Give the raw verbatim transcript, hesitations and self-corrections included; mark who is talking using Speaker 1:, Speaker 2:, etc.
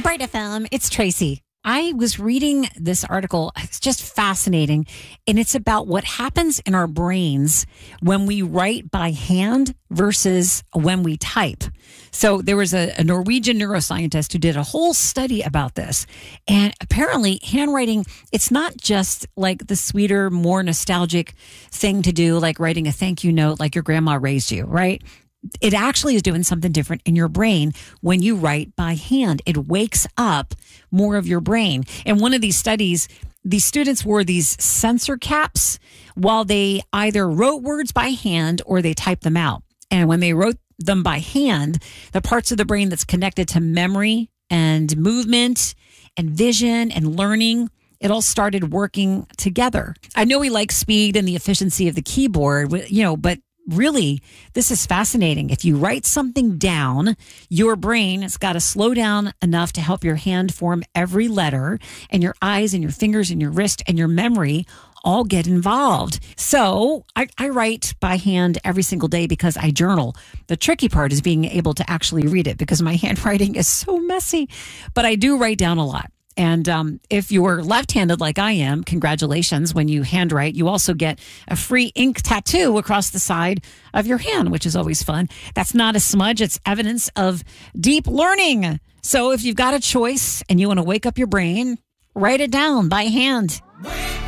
Speaker 1: Bright F M, it's Tracy. I was reading this article. It's just fascinating. And it's about what happens in our brains when we write by hand versus when we type. So there was a, a Norwegian neuroscientist who did a whole study about this. And apparently handwriting, it's not just like the sweeter, more nostalgic thing to do, like writing a thank you note like your grandma raised you, right? It actually is doing something different in your brain when you write by hand. It wakes up more of your brain. And one of these studies, these students wore these sensor caps while they either wrote words by hand or they typed them out. And when they wrote them by hand, the parts of the brain that's connected to memory and movement and vision and learning, it all started working together. I know we like speed and the efficiency of the keyboard, you know, but really, this is fascinating. If you write something down, your brain has got to slow down enough to help your hand form every letter, and your eyes and your fingers and your wrist and your memory all get involved. So I, I write by hand every single day because I journal. The tricky part is being able to actually read it because my handwriting is so messy, but I do write down a lot. And um, if you're left-handed like I am, congratulations. When you handwrite, you also get a free ink tattoo across the side of your hand, which is always fun. That's not a smudge. It's evidence of deep learning. So if you've got a choice and you want to wake up your brain, write it down by hand.